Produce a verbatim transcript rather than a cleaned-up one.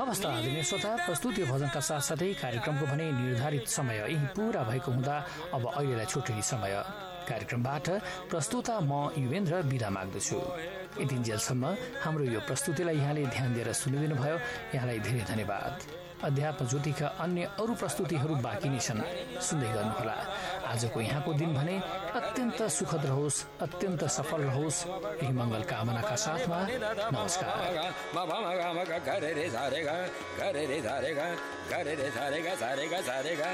हवस् त आदरणीय श्रोता, प्रस्तुति भजनका साथसाथै कार्यक्रमको भने निर्धारित समय यही पूरा भएको हुँदा अब अहिलेलाई छुट्ने समय। कार्यक्रमबाट प्रस्तुता म युवेन्द्र बिदा माग्दछु। यतिन्जेलसम्म हाम्रो यो प्रस्तुतिलाई यहाँले ध्यान दिएर सुनिदिनु भयो, यहाँलाई धेरै धन्यवाद। अध्यात्म ज्योतिका अन्य अरू प्रस्तुतिहरू बाँकी नै छन्, सुन्दै गर्नुहोला। आजको यहाँको दिन भने अत्यन्त सुखद रहोस्, अत्यन्त सफल रहोस्, यही मङ्गल कामनाका साथमा नमस्कार।